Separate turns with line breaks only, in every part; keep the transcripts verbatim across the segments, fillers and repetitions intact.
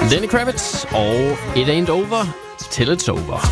Lenny Kravitz og It Ain't Over Till It's Over.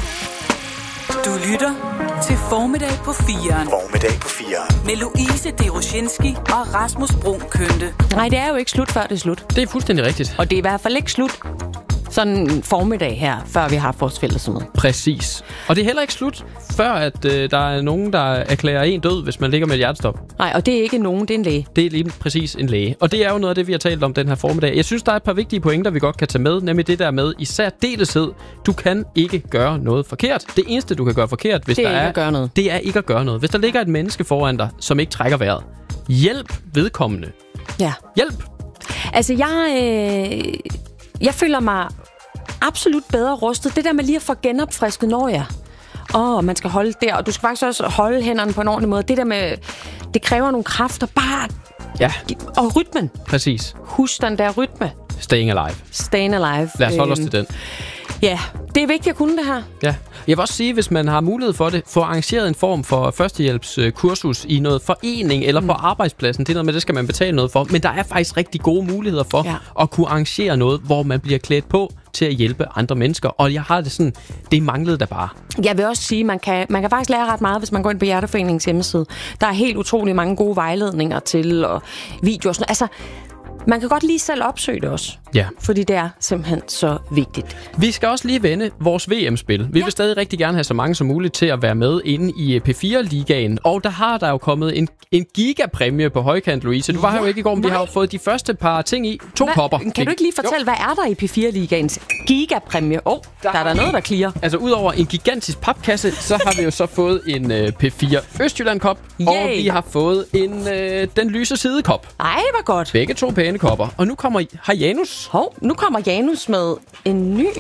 Du lytter til Formiddag på firen.
Formiddag på firen.
Med Louise Deroshinski og Rasmus Brun Kønte.
Nej, det er jo ikke slut, før det er slut.
Det er fuldstændig rigtigt.
Og det er i hvert fald ikke slut sådan en formiddag her, før vi har vores fællesmøde.
Præcis. Og det er heller ikke slut, før at øh, der er nogen, der erklærer en død, hvis man ligger med et hjertestop.
Nej, og det er ikke nogen, det er en læge.
Det er lige præcis en læge. Og det er jo noget af det, vi har talt om den her formiddag. Jeg synes, der er et par vigtige pointer, vi godt kan tage med. Nemlig det der med i særdeleshed. Du kan ikke gøre noget forkert. Det eneste, du kan gøre forkert, hvis
det er
der
ikke
er...
at gøre noget.
Det er ikke at gøre noget. Hvis der ligger et menneske foran dig, som ikke trækker vejret. Hjælp vedkommende.
Ja.
Hjælp.
Altså, jeg... Øh, jeg føler mig absolut bedre rustet. Det der med lige at få genopfrisket, når jeg... Åh, oh, man skal holde der, og du skal faktisk også holde hænderne på en ordentlig måde. Det der med, det kræver nogle kræfter, bare...
Ja.
Og rytmen.
Præcis.
Husk den der rytme.
Staying alive.
Staying alive.
Lad os holde os til den.
Ja, det er vigtigt at kunne det her.
Ja. Jeg vil også sige, hvis man har mulighed for det, få arrangeret en form for førstehjælpskursus i noget forening eller mm. på arbejdspladsen. Det er noget med, det skal man betale noget for. Men der er faktisk rigtig gode muligheder for ja. at kunne arrangere noget, hvor man bliver klædt på til at hjælpe andre mennesker. Og jeg har det sådan, det manglede der bare. Jeg
vil også sige, man kan, man kan faktisk lære ret meget, hvis man går ind på Hjerteforeningens hjemmeside. Der er helt utrolig mange gode vejledninger til, og videoer og sådan noget. Altså, man kan godt lige selv opsøge det også.
Ja.
Fordi det er simpelthen så vigtigt.
Vi skal også lige vende vores V M-spil. Vi ja. vil stadig rigtig gerne have så mange som muligt til at være med inde i P fire-ligaen. Og der har der jo kommet en, en gigapræmie på højkant, Louise. Du var ja. her jo ikke i går, men vi har jo fået de første par ting i. To
hvad?
kopper.
Kan du ikke lige fortælle, jo. hvad er der i P fire-ligaens gigapræmie? Åh, oh, der, der er der noget, der clear.
Altså, udover en gigantisk papkasse, så har vi jo så fået en uh, P fire Østjylland-kop. Og vi har fået en uh, Den Lyse Side-kop.
Ej, hvor godt.
Begge to pæne kopper. Og nu kommer har Janus.
Hov, nu kommer Janus med en ny.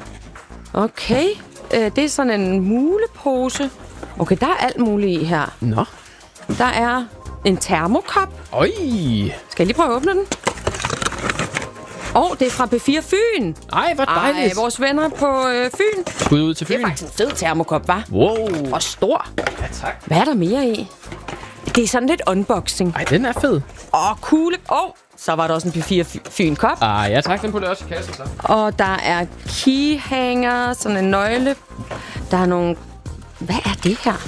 Okay. Øh, det er sådan en mulepose. Okay, der er alt muligt i her.
Nå.
Der er en termokop.
Øj.
Skal jeg lige prøve at åbne den? Åh, oh, det er fra P fire Fyn.
Ej, hvor dejligt.
Ej, vores venner på øh, Fyn.
Skud ud til Fyn.
Det er faktisk en fed termokop, hva'?
Wow.
Og stor.
Ja, tak.
Hvad er der mere i? Det er sådan lidt unboxing.
Ej, den er fed.
Åh, kugle. Åh, oh, så var der også en P fire Fyn-kop.
Ah, ja, tak. Den på det også i kassen, så.
Og der er keyhanger, sådan en nøgle. Der er nogle... Hvad er det her?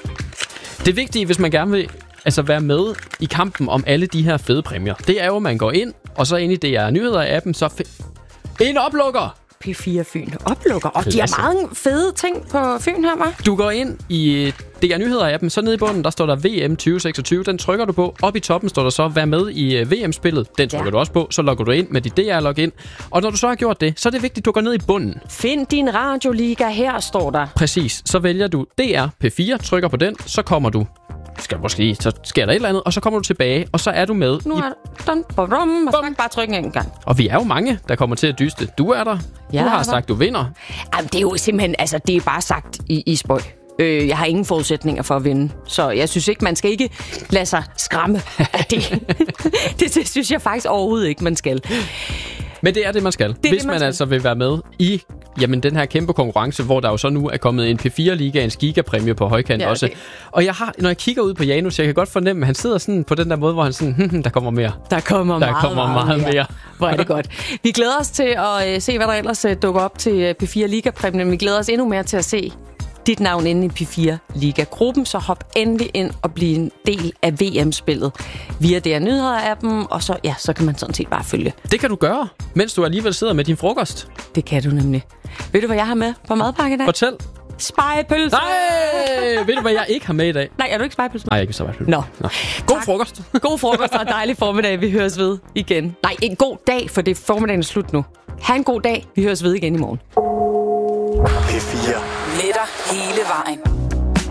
Det vigtige, hvis man gerne vil altså, være med i kampen om alle de her fede præmier, det er jo, at man går ind, og så ind i D R Nyheder-appen, så... F- en oplukker!
P fire Fyn oplukker. Og de har mange fede ting på Fyn her, hva'?
Du går ind i D R Nyheder-appen, så nede i bunden, der står der V M tyve seksogtyve. Den trykker du på. Op i toppen står der så, vær med i V M-spillet. Den trykker ja. du også på. Så logger du ind med dit D R-login. Og når du så har gjort det, så er det vigtigt, at du går ned i bunden.
Find din radioliga, her står der.
Præcis. Så vælger du D R P fire, trykker på den, så kommer du... Skal måske, så sker der et eller andet, og så kommer du tilbage, og så er du med.
Nu er den på rum, og så bare trykke en gang.
Og vi er jo mange, der kommer til at dyste. Du er der.
Jeg
du har
der.
sagt, du vinder.
Jamen, det er jo simpelthen, altså, det er bare sagt i, i spøj. Øh, jeg har ingen forudsætninger for at vinde, så jeg synes ikke, man skal ikke lade sig skræmme af det. det. Det synes jeg faktisk overhovedet ikke, man skal.
Men det er det, man skal.
Det
Hvis
det,
man,
man skal.
altså vil være med i jamen, den her kæmpe konkurrence, hvor der jo så nu er kommet en P fire-ligaens gigapræmie på højkant ja, også. Det. Og jeg har, når jeg kigger ud på Janus, jeg kan godt fornemme, at han sidder sådan på den der måde, hvor han sådan, hm, der kommer mere.
Der kommer
der
meget,
kommer meget, meget mere.
mere. Hvor er det godt. Vi glæder os til at uh, se, hvad der ellers uh, dukker op til uh, P fire-ligapræmien. Vi glæder os endnu mere til at se dit navn inde i P fire-liga-gruppen, så hop endelig ind og bliv en del af V M-spillet via D R Nyheder-appen, og så, ja, så kan man sådan set bare følge.
Det kan du gøre, mens du alligevel sidder med din frokost.
Det kan du nemlig. Ved du, hvad jeg har med på madpakke i dag?
Fortæl.
Spegepølse!
Nej! Ved du, hvad jeg ikke har med i dag?
Nej, er du ikke spegepølse?
Nej, jeg er ikke spegepølse.
Nå.
Nå. God
tak.
frokost.
God frokost og dejlig formiddag. Vi høres ved igen. Nej, en god dag, for det er formiddagen slut nu. Ha' en god dag. Vi høres ved igen i morgen.
P fire.
Med dig hele vejen.